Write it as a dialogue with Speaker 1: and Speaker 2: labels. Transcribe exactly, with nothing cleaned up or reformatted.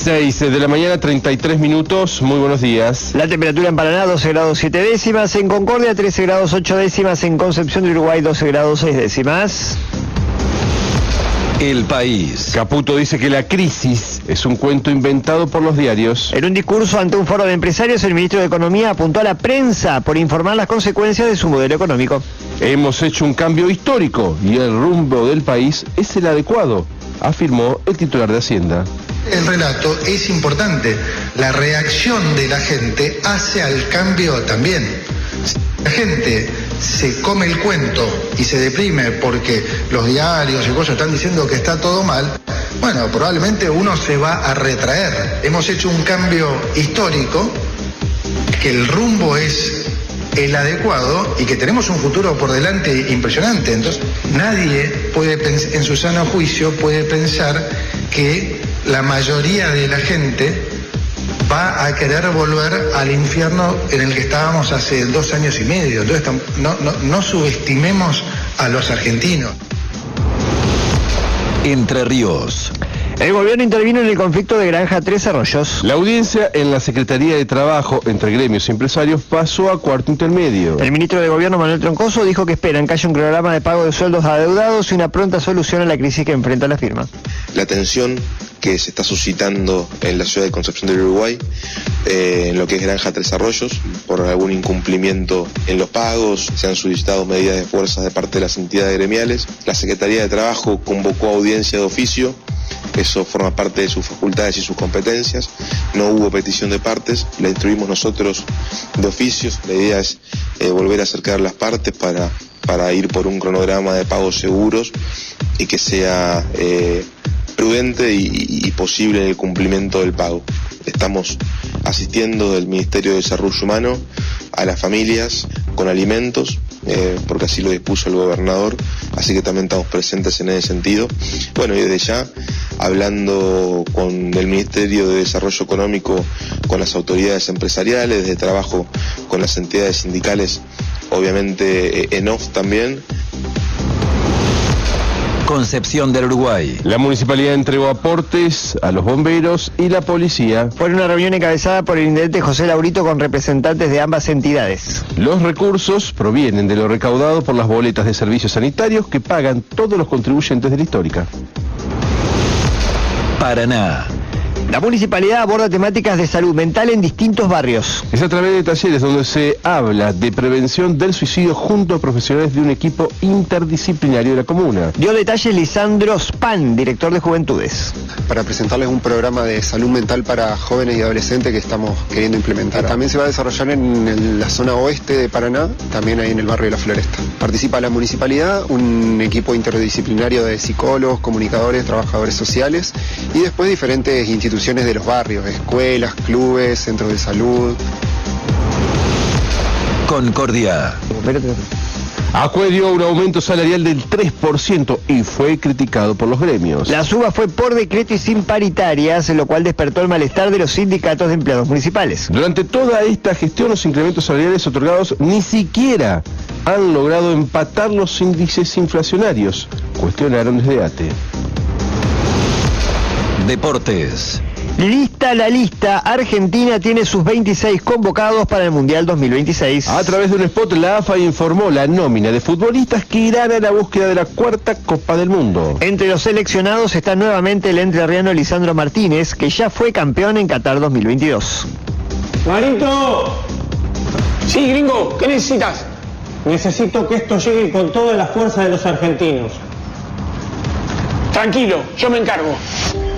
Speaker 1: seis de la mañana, treinta y tres minutos. Muy buenos días.
Speaker 2: La temperatura en Paraná, doce grados siete décimas. En Concordia, trece grados ocho décimas. En Concepción de Uruguay, doce grados seis décimas.
Speaker 3: El País.
Speaker 1: Caputo dice que la crisis es un cuento inventado por los diarios.
Speaker 2: En un discurso ante un foro de empresarios, el ministro de Economía apuntó a la prensa por informar las consecuencias de su modelo económico.
Speaker 1: Hemos hecho un cambio histórico y el rumbo del país es el adecuado, afirmó el titular de Hacienda.
Speaker 4: El relato es importante. La reacción de la gente hace al cambio también. Si la gente se come el cuento y se deprime porque los diarios y cosas están diciendo que está todo mal, bueno, probablemente uno se va a retraer. Hemos hecho un cambio histórico, que el rumbo es el adecuado y que tenemos un futuro por delante impresionante. Entonces, nadie puede, en su sano juicio, puede pensar que la mayoría de la gente va a querer volver al infierno en el que estábamos hace dos años y medio. Entonces, no, no, no subestimemos a los argentinos.
Speaker 3: Entre Ríos.
Speaker 2: El gobierno intervino en el conflicto de Granja Tres Arroyos.
Speaker 1: La audiencia en la Secretaría de Trabajo entre gremios y empresarios pasó a cuarto intermedio.
Speaker 2: El ministro de Gobierno, Manuel Troncoso, dijo que esperan que haya un cronograma de pago de sueldos adeudados y una pronta solución a la crisis que enfrenta la firma.
Speaker 5: La tensión que se está suscitando en la ciudad de Concepción del Uruguay, eh, en lo que es Granja Tres Arroyos, por algún incumplimiento en los pagos, se han solicitado medidas de fuerza de parte de las entidades gremiales. La Secretaría de Trabajo convocó audiencia de oficio. Eso forma parte de sus facultades y sus competencias. No hubo petición de partes, la instruimos nosotros de oficios. La idea es eh, volver a acercar las partes para, para ir por un cronograma de pagos seguros y que sea eh, prudente y, y posible el cumplimiento del pago. Estamos asistiendo del Ministerio de Desarrollo Humano a las familias con alimentos, eh, porque así lo dispuso el gobernador, así que también estamos presentes en ese sentido. Bueno, y desde ya, hablando con el Ministerio de Desarrollo Económico, con las autoridades empresariales, de trabajo con las entidades sindicales, obviamente eh, en off también.
Speaker 3: Concepción del Uruguay.
Speaker 1: La municipalidad entregó aportes a los bomberos y la policía.
Speaker 2: Fue una reunión encabezada por el intendente José Laurito con representantes de ambas entidades.
Speaker 1: Los recursos provienen de lo recaudado por las boletas de servicios sanitarios que pagan todos los contribuyentes de la histórica.
Speaker 3: Paraná.
Speaker 2: La municipalidad aborda temáticas de salud mental en distintos barrios.
Speaker 1: Es a través de talleres donde se habla de prevención del suicidio junto a profesionales de un equipo interdisciplinario de la comuna.
Speaker 2: Dio detalles Lisandro Span, director de Juventudes.
Speaker 6: Para presentarles un programa de salud mental para jóvenes y adolescentes que estamos queriendo implementar. También se va a desarrollar en el, la zona oeste de Paraná, también ahí en el barrio de La Floresta. Participa la municipalidad, un equipo interdisciplinario de psicólogos, comunicadores, trabajadores sociales y después diferentes instituciones de los barrios, escuelas, clubes, centros de salud.
Speaker 3: Concordia.
Speaker 1: Acue dio un aumento salarial del tres por ciento y fue criticado por los gremios.
Speaker 2: La suba fue por decreto y sin paritarias, lo cual despertó el malestar de los sindicatos de empleados municipales.
Speaker 1: Durante toda esta gestión, los incrementos salariales otorgados ni siquiera han logrado empatar los índices inflacionarios, cuestionaron desde A T E.
Speaker 3: Deportes.
Speaker 2: Lista la lista, Argentina tiene sus veintiséis convocados para el Mundial dos mil veintiséis.
Speaker 1: A través de un spot, la A F A informó la nómina de futbolistas que irán a la búsqueda de la cuarta Copa del Mundo.
Speaker 2: Entre los seleccionados está nuevamente el entrerriano Lisandro Martínez, que ya fue campeón en Qatar dos mil veintidós.
Speaker 7: ¡Marito! Sí, gringo, ¿qué necesitas? Necesito que esto llegue con toda la fuerza de los argentinos. Tranquilo, yo me encargo.